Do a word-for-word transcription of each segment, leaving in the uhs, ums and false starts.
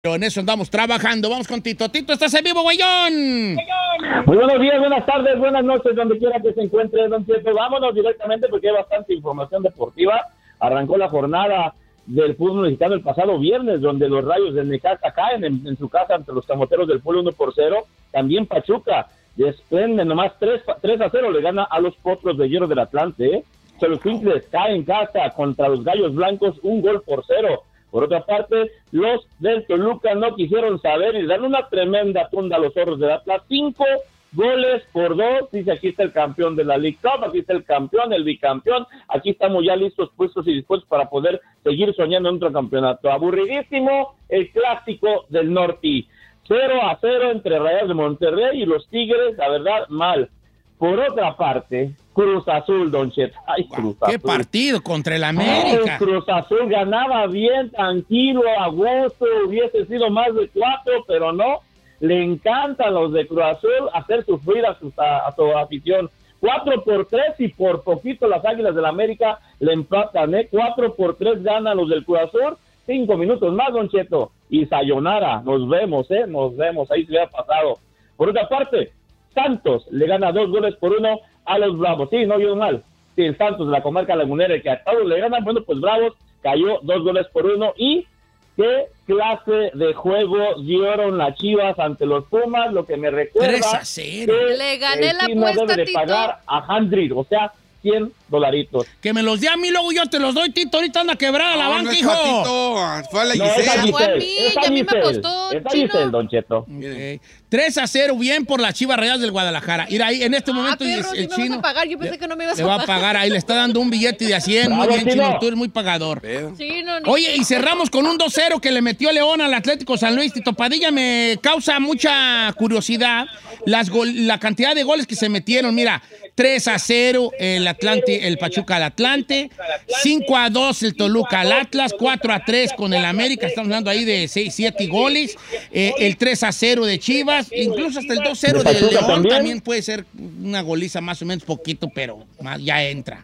Pero en eso andamos trabajando. Vamos con Tito. Tito, ¿estás en vivo, güeyón? Muy buenos días, buenas tardes, buenas noches, donde quiera que se encuentre, don Cheto. Vámonos directamente porque hay bastante información deportiva. Arrancó la jornada del fútbol mexicano el pasado viernes, donde los Rayos del Necaxa caen en, en su casa ante los Camoteros del Pueblo uno por cero. También Pachuca desprende nomás tres a cero, le gana a los Potros de Hierro del Atlante. ¿eh? Los Quincles caen en casa contra los Gallos Blancos, un gol por cero. Por otra parte, los del Toluca no quisieron saber y dan una tremenda tunda a los Zorros del Atlas. Cinco goles por dos. Dice, aquí está el campeón de la League Cup, aquí está el campeón, el bicampeón. Aquí estamos ya listos, puestos y dispuestos para poder seguir soñando en otro campeonato. Aburridísimo el clásico del norte. cero a cero entre Rayados de Monterrey y los Tigres, la verdad, mal. Por otra parte, Cruz Azul, don Chet. Ay, Cruz ¿Qué Azul. partido contra el América? Ay, Cruz Azul ganaba bien, tranquilo, a gusto, hubiese sido más de cuatro, pero no. Le encantan los de Cruz Azul hacer sufrir a su, a, a su afición. Cuatro por tres y por poquito las Águilas del América le empatan, ¿eh? Cuatro por tres ganan los del Cruz Azul. Cinco minutos más, don Cheto. Y sayonara, nos vemos, ¿eh? Nos vemos, ahí se le ha pasado. Por otra parte, Santos le gana dos goles por uno a los Bravos. Sí, no vio mal. Sí, el Santos de la comarca lagunera, el que a todos le ganan, bueno, pues Bravos cayó dos goles por uno. Y qué clase de juego dieron las Chivas ante los Pumas, lo que me recuerda tres a cero. que Le gané el la Chino apuesta, debe de Tito. pagar a Handrid, o sea, cien dolaritos. Que me los dé a mí, luego yo te los doy, Tito. Ahorita anda quebrada la No, banca, no es hijo. Patito, fue a la No, esa Giselle. Giselle. Fue a mí, Giselle, esa y a mí me Giselle, apostó, esa Chino. Giselle, don Cheto. Ok. tres a cero, bien por las Chivas Rayadas del Guadalajara. Mira, ahí en este Ah, momento perro, el, sí el me vas chino a pagar. Yo pensé que no me ibas le a va a pagar. pagar. Ahí le está dando un billete de a cien. Muy Bravo, bien, Chino. Chino. Tú eres muy pagador. Pero- Chino, ni- Oye, y cerramos con un dos cero que le metió León al Atlético San Luis. Tito Padilla, me causa mucha curiosidad las gol- la cantidad de goles que se metieron. Mira, tres a cero el Atlante, el Pachuca al Atlante, cinco a dos el Toluca al Atlas, cuatro a tres con el América, estamos hablando ahí de seis, siete goles, eh, el tres a cero de Chivas, incluso hasta el dos cero ¿De de Pachuca León también? también puede ser una goliza más o menos poquito, pero más, ya entra.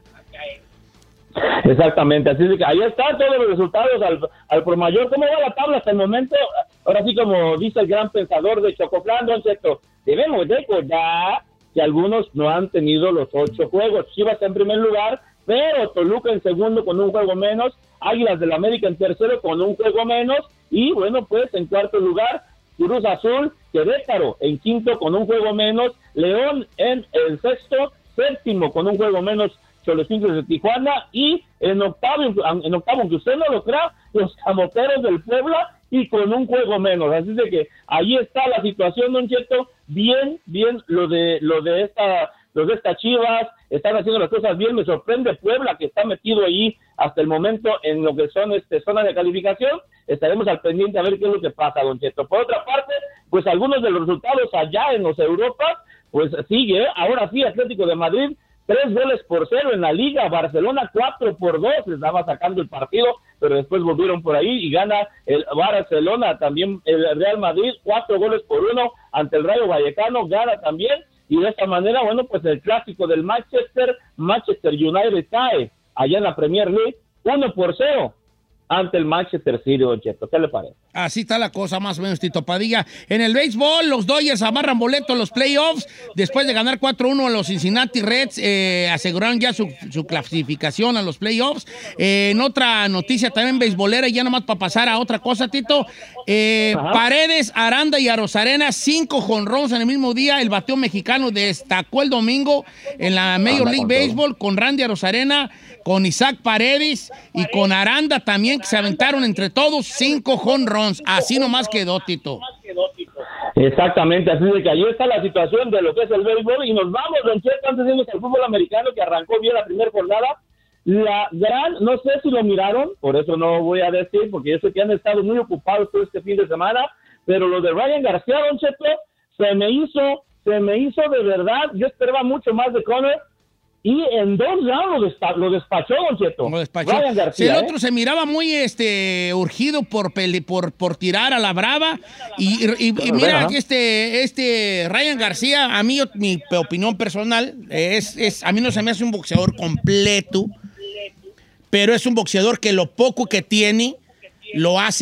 Exactamente, así es que ahí están todos los resultados al, al por mayor. ¿Cómo va la tabla hasta el momento? Ahora sí, como dice el gran pensador de Chocoflán, don Cheto, debemos recordar que algunos no han tenido los ocho juegos. Chivas está en primer lugar, pero Toluca en segundo con un juego menos, Águilas del América en tercero con un juego menos, y bueno, pues en cuarto lugar, Cruz Azul, Querétaro en quinto con un juego menos, León en el sexto, séptimo con un juego menos, los Quincles de Tijuana, y en octavo, en octavo, aunque usted no lo crea, los Camoteros del Puebla, y con un juego menos. Así de que ahí está la situación, don Cheto. Bien, bien, lo de lo de esta, los de estas Chivas están haciendo las cosas bien. Me sorprende Puebla, que está metido ahí hasta el momento en lo que son este zona de calificación. Estaremos al pendiente a ver qué es lo que pasa, don Cheto. Por otra parte, pues algunos de los resultados allá en los Europas, pues sigue, ¿eh? Ahora sí, Atlético de Madrid, tres goles por cero en la Liga, Barcelona cuatro por dos, les estaba sacando el partido, pero después volvieron por ahí y gana el Barcelona, también el Real Madrid, cuatro goles por uno ante el Rayo Vallecano, gana también, y de esta manera, bueno, pues el clásico del Manchester, Manchester United cae allá en la Premier League, uno por cero ante el Manchester City, don Cheto. ¿Qué le parece? Así está la cosa, más o menos, Tito Padilla. En el béisbol, los Dodgers amarran boleto a los playoffs. Después de ganar cuatro uno a los Cincinnati Reds, eh, aseguraron ya su, su clasificación a los playoffs. Eh, en otra noticia también beisbolera, y ya nomás para pasar a otra cosa, Tito. Eh, Paredes, Aranda y Arozarena, cinco jonrones en el mismo día. El bateo mexicano destacó el domingo en la Major Anda League con todo. Baseball con Randy Arozarena, con Isaac Paredes y con Aranda también, que se aventaron entre todos cinco jonrones. Así nomás quedó, Tito. Exactamente, así de que ahí está la situación de lo que es el béisbol, y nos vamos, don Cheto, antes de irnos al fútbol americano, que arrancó bien la primera jornada. La gran, no sé si lo miraron, por eso no voy a decir, porque yo sé que han estado muy ocupados todo este fin de semana, pero lo de Ryan García, don Cheto, se me hizo, se me hizo de verdad, yo esperaba mucho más de Conner, y en dos rounds lo, despa- lo despachó, don Cheto. Lo despachó. Ryan Sí, García, el otro ¿eh? se miraba muy este, urgido por, pele- por, por tirar a la brava. Y, y- y Pero mira bueno, que este, este Ryan García, a mí, mi opinión personal, es, es, a mí no se me hace un boxeador completo, pero es un boxeador que lo poco que tiene lo hace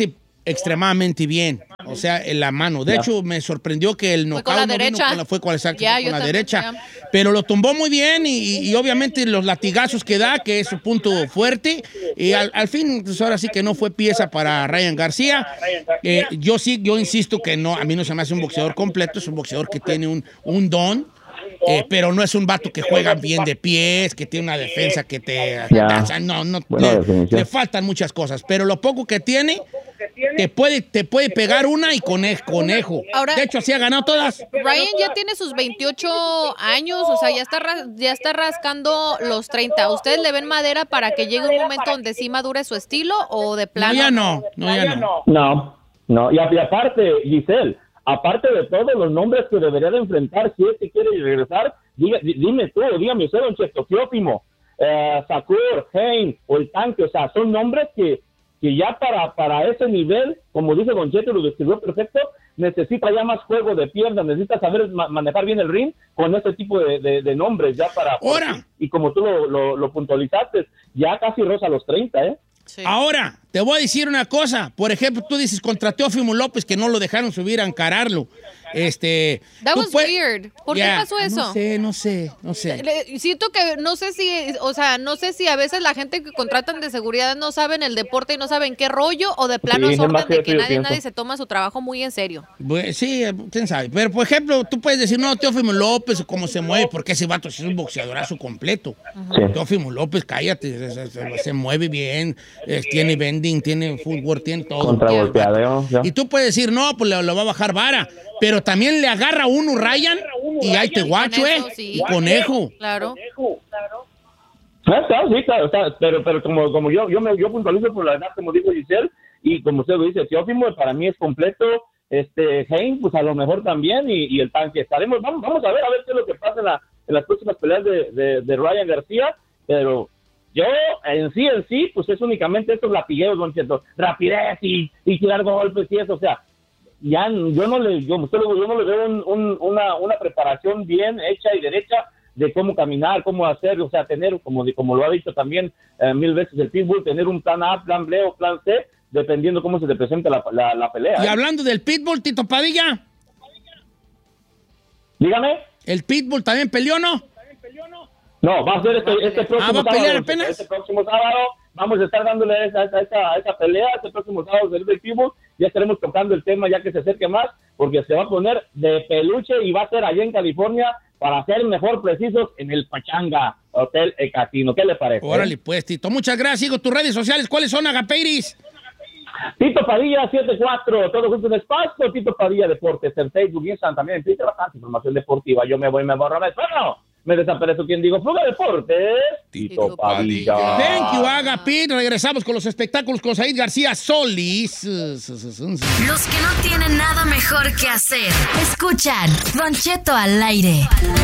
extremadamente bien. O sea, en la mano. De yeah. hecho, me sorprendió que el knockout fue con la no derecha. Vino con la, fue con, exacto, yeah, fue con la también, derecha. Yeah. Pero lo tumbó muy bien y, y obviamente los latigazos que da, que es su punto fuerte. Y al, al fin, pues ahora sí que no fue pieza para Ryan García. Eh, yo sí, yo insisto que no, a mí no se me hace un boxeador completo, es un boxeador que tiene un, un don. Eh, pero no es un vato que juega bien de pies, que tiene una defensa que te... Yeah. O sea, no, no, Buena le, le faltan muchas cosas, pero lo poco que tiene, te puede, te puede pegar una y conejo. conejo. Ahora, de hecho, así ha ganado todas. Ryan ya tiene sus veintiocho años, o sea, ya está, ya está rascando los treinta. ¿Ustedes le ven madera para que llegue un momento donde sí madure su estilo o de plano? No, ya no, no, ya no. No, no, y, y aparte, Giselle, aparte de todos los nombres que debería de enfrentar si es que quiere regresar, diga, dime tú, dígame usted, don Cheto, Teófimo, eh, Shakur, Hein o el Tanque, o sea, son nombres que, que ya para, para ese nivel, como dice don Cheto, lo describió perfecto, necesita ya más juego de piernas, necesita saber ma- manejar bien el ring con ese tipo de, de, de nombres ya para... Ahora. Y como tú lo, lo, lo puntualizaste, ya casi roza los treinta, ¿eh? Sí. Ahora, te voy a decir una cosa. Por ejemplo, tú dices contra Teófimo López que no lo dejaron subir a encararlo. Este, That was puedes... weird. ¿Por yeah, qué pasó eso? No sé, no sé, no sé. Le, siento que no sé si, o sea, no sé si a veces la gente que contratan de seguridad no saben el deporte y no saben qué rollo o de plano Sí, es orden de que yo nadie, pienso. nadie se toma su trabajo muy en serio. Pues, sí, quién sabe. Pero, por ejemplo, tú puedes decir, no, Teófimo López, cómo se mueve, porque ese vato es un boxeadorazo completo. Sí. Teófimo López, cállate, se, se, se mueve bien, eh, tiene bending, tiene footwork, tiene todo. Contragolpeadeo, ya. Y tú puedes decir, no, pues lo, lo va a bajar vara. Pero también le agarra uno Ryan y ahí te guacho, ¿eh? Sí. Y conejo. Claro. Ah, está, sí, claro, está, pero, pero como, como yo, yo me yo puntualizo por la edad, como dijo Giselle, y como usted lo dice, Teófimo, para mí es completo, este, Hein, pues a lo mejor también, y, y el Tanque. Estaremos, vamos, vamos a ver, a ver qué es lo que pasa en, la, en las próximas peleas de, de, de Ryan García, pero yo, en sí, en sí, pues es únicamente estos latigueos, don Cheto, rapidez y, y tirar golpes y eso, o sea, ya yo no le, yo, usted lo- yo no le veo un, un, una, una preparación bien hecha y derecha de cómo caminar, cómo hacer, o sea, tener, como, como lo ha dicho también eh, mil veces el Pitbull, tener un plan A, plan B o plan C, dependiendo cómo se te presente la, la, la pelea. Y ¿eh? hablando del Pitbull, Tito Padilla, Dígame. ¿el Pitbull también peleó, no? No, va a ser este, este próximo Ah, ¿va a pelear sábado. apenas? Este próximo sábado vamos a estar dándole esa, esa, esa, esa pelea. Este próximo sábado del Pitbull ya estaremos tocando el tema ya que se acerque más, porque se va a poner de peluche y va a ser allá en California, para ser mejor precisos, en el Pachanga Hotel y Casino. ¿Qué le parece? Órale, pues, Tito. Muchas gracias. Sigo tus redes sociales. ¿Cuáles son, Agapeiris? Tito Padilla setenta y cuatro, todo junto en espacio. Tito Padilla Deportes en Facebook y Instagram, también en Twitter, bastante información deportiva. Yo me voy, me borro, me bueno, me desaparezco. ¿Quién digo? Fuga Deportes. Tito Tito Padilla. Padilla. Thank you, Agapit. Regresamos con los espectáculos con Said García Solís. Los que no tienen nada mejor que hacer. Escuchan Don Cheto al aire.